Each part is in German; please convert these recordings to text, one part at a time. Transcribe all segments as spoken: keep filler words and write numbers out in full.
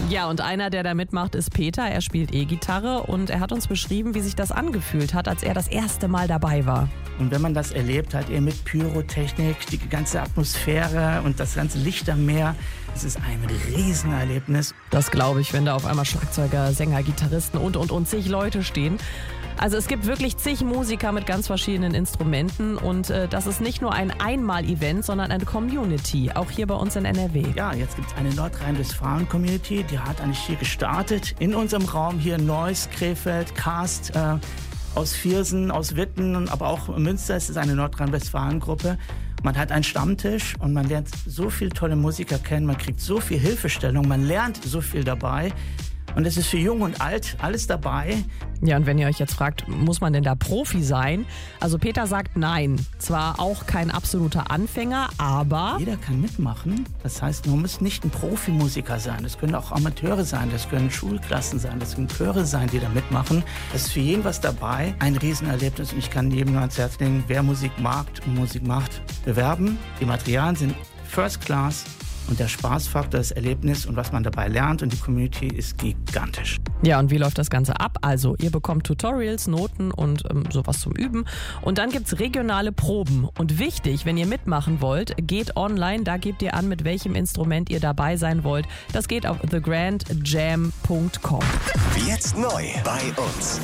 Ja, und einer, der da mitmacht, ist Peter. Er spielt E-Gitarre und er hat uns beschrieben, wie sich das angefühlt hat, als er das erste Mal dabei war. Und wenn man das erlebt hat, eben mit Pyrotechnik, die ganze Atmosphäre und das ganze Licht am Meer, das ist ein Riesenerlebnis. Das glaube ich, wenn da auf einmal Schlagzeuger, Sänger, Gitarristen und, und, und zig Leute stehen. Also es gibt wirklich zig Musiker mit ganz verschiedenen Instrumenten und äh, das ist nicht nur ein Einmal-Event, sondern eine Community, auch hier bei uns in N R W. Ja, jetzt gibt es eine Nordrhein-Westfalen-Community, die hat eigentlich hier gestartet, in unserem Raum hier Neuss, Krefeld, Karst, äh, aus Viersen, aus Witten, aber auch Münster. Es ist eine Nordrhein-Westfalen-Gruppe. Man hat einen Stammtisch und man lernt so viele tolle Musiker kennen, man kriegt so viel Hilfestellung, man lernt so viel dabei. Und es ist für Jung und Alt alles dabei. Ja, und wenn ihr euch jetzt fragt, muss man denn da Profi sein? Also Peter sagt nein. Zwar auch kein absoluter Anfänger, aber... Jeder kann mitmachen. Das heißt, man muss nicht ein Profimusiker sein. Das können auch Amateure sein, das können Schulklassen sein, das können Chöre sein, die da mitmachen. Es ist für jeden was dabei. Ein Riesenerlebnis. Und ich kann jedem nur ans Herz legen, wer Musik mag und Musik macht, bewerben. Die Materialien sind First Class. Und der Spaßfaktor, das Erlebnis und was man dabei lernt und die Community ist gigantisch. Ja, und wie läuft das Ganze ab? Also ihr bekommt Tutorials, Noten und ähm, sowas zum Üben. Und dann gibt's regionale Proben. Und wichtig, wenn ihr mitmachen wollt, geht online. Da gebt ihr an, mit welchem Instrument ihr dabei sein wollt. Das geht auf the grand jam punkt com. Jetzt neu bei uns.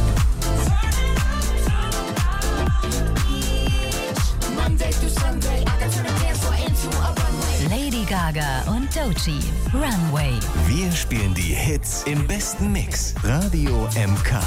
Lady Gaga und Doechii, Runway. Wir spielen die Hits im besten Mix. Radio M K.